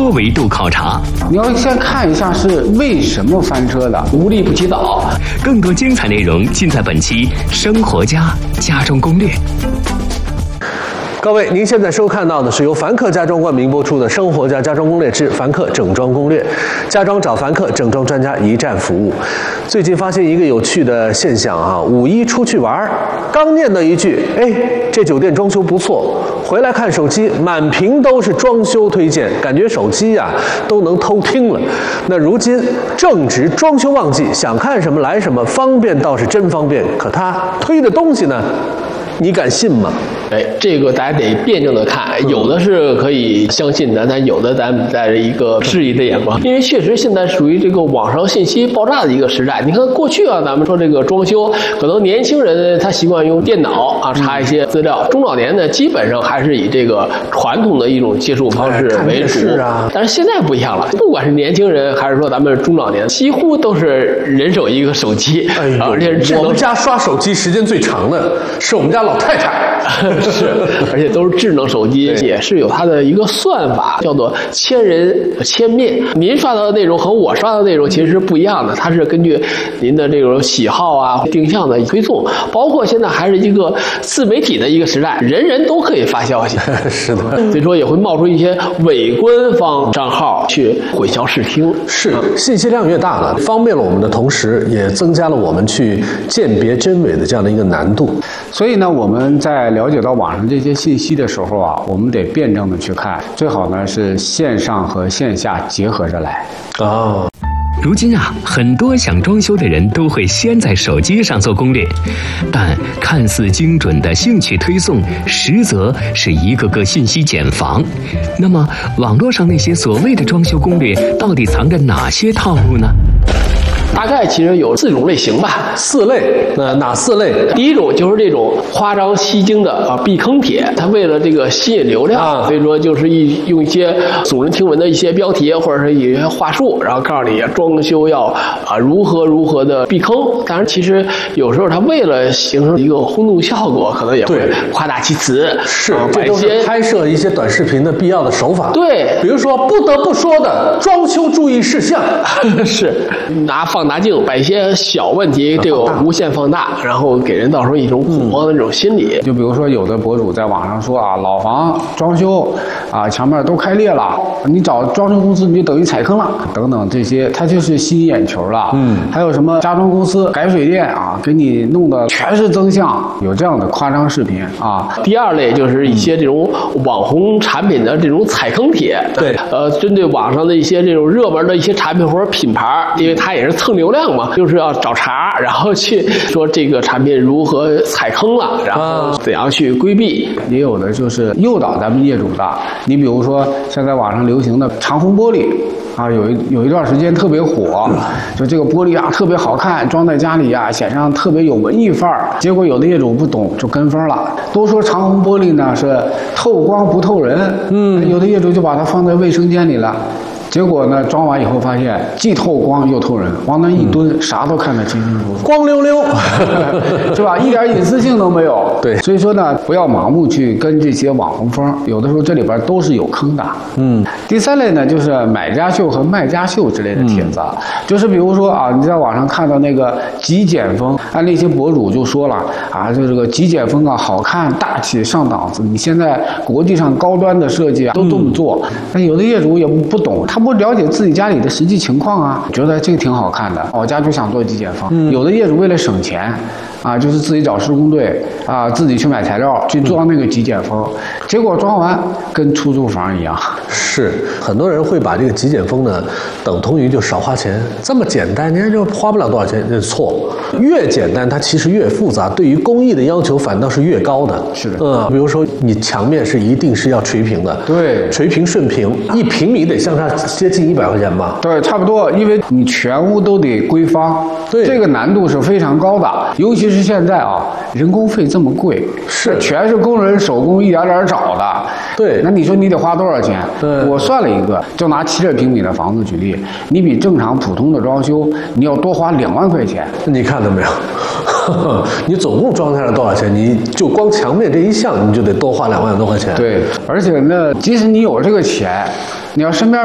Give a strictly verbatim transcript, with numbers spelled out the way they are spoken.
多维度考察。 你要先看一下是为什么翻车的， 无利不起早。 更多精彩内容尽在本期《生活家家装攻略》。 各位，您现在收看到的是由凡客家装冠名播出的《生活家家装攻略之凡客整装攻略》，家装找凡客，整装专家一站服务。最近发现一个有趣的现象啊，五一出去玩，刚念叨一句，哎，这酒店装修不错，回来看手机，满屏都是装修推荐，感觉手机呀、啊、都能偷听了。那如今正值装修旺季，想看什么来什么，方便倒是真方便，可他推的东西呢，你敢信吗？ 哎，这个大家得辩证的看，有的是可以相信的，但有的咱们带着一个质疑的眼光，因为确实现在属于这个网上信息爆炸的一个时代。你看过去啊，咱们说这个装修，可能年轻人他习惯用电脑啊查一些资料，中老年呢基本上还是以这个传统的一种接触方式为主啊。但是现在不一样了，不管是年轻人还是说咱们中老年，几乎都是人手一个手机， 哎呦， 而且我们家刷手机时间最长的是我们家老太太。 是，而且都是智能手机，也是有它的一个算法，叫做千人千面。您刷到的内容和我刷到的内容其实是不一样的，它是根据您的这种喜好啊、定向的推送。包括现在还是一个自媒体的一个时代，人人都可以发消息。 是的， 所以说也会冒出一些伪官方账号去混淆视听。 是，信息量越大了，方便了我们的同时，也增加了我们去鉴别真伪的这样的一个难度。 所以呢，我们在了解到网上这些信息的时候啊，我们得辩证的去看，最好呢是线上和线下结合着来。 哦。 如今啊，很多想装修的人都会先在手机上做攻略，但看似精准的兴趣推送，实则是一个个信息茧房。那么，网络上那些所谓的装修攻略，到底藏着哪些套路呢？ 大概其实有四种类型吧， 四类，那哪四类？ 第一种就是这种夸张吸睛的啊避坑帖，它为了这个吸引流量，啊、所以说就是一用一些耸人听闻的一些标题或者是一些话术，然后告诉你装修要啊如何如何的避坑。当然，其实有时候它为了形成一个轰动效果，可能也会夸大其词。 是， 啊、 这都是拍摄一些短视频的必要的手法。 对， 比如说不得不说的装修注意事项， 是拿放大镜把一些小问题这个无限放大，然后给人造成一种恐慌的这种心理。 就比如说有的博主在网上说啊，老房装修啊，墙面都开裂了，你找装修公司你就等于踩坑了，等等这些，它就是吸引眼球了。嗯，还有什么家装公司改水电啊，给你弄的全是增项，有这样的夸张视频啊。 第二类就是一些这种网红产品的这种踩坑帖。 对， 呃，针对网上的一些这种热门的一些产品或者品牌，因为它也是蹭流量嘛，就是要找茬，然后去说这个产品如何踩坑了，然后怎样去规避。 也有的就是诱导咱们业主的，你比如说现在网上流行的长虹玻璃啊，有一有一段时间特别火，就这个玻璃啊特别好看，装在家里啊显上特别有文艺范儿。结果有的业主不懂就跟风了，都说长虹玻璃呢是透光不透人，嗯，有的业主就把它放在卫生间里了。结果呢，装完以后发现既透光又透人，往那一蹲，嗯、啥都看得清清楚楚， 光溜溜， 是吧？一点隐私性都没有。 对， 所以说呢，不要盲目去跟这些网红风，有的时候这里边都是有坑的。嗯。第三类呢，就是买家秀和卖家秀之类的帖子，嗯、就是比如说啊，你在网上看到那个极简风，啊，那些博主就说了啊，就这个极简风啊，好看、大气、上档次。你现在国际上高端的设计啊，都这么做。那、嗯、有的业主也不懂，他不了解自己家里的实际情况啊，觉得这个挺好看的，我家就想做极简风。嗯、有的业主为了省钱，啊，就是自己找施工队啊，自己去买材料去装那个极简风，嗯、结果装完跟出租房一样。 是，很多人会把这个极简风呢等同于就少花钱，这么简单，你看就花不了多少钱，这错。越简单它其实越复杂，对于工艺的要求反倒是越高的。 是的， 嗯，比如说你墙面是一定是要垂平的， 对， 垂平顺平，一平米得相差接近一百块钱吧？ 对，差不多，因为你全屋都得规方， 对， 这个难度是非常高的，尤其是现在啊，人工费这么贵， 是全是工人手工一点点找的。 对， 那你说你得花多少钱？ 对， 我算了一个，就拿七十平米的房子举例，你比正常普通的装修你要多花两万块钱。 你看到没有？你总共装下来多少钱？你就光墙面这一项，你就得多花两万多块钱。 对，而且呢，即使你有这个钱，你要身边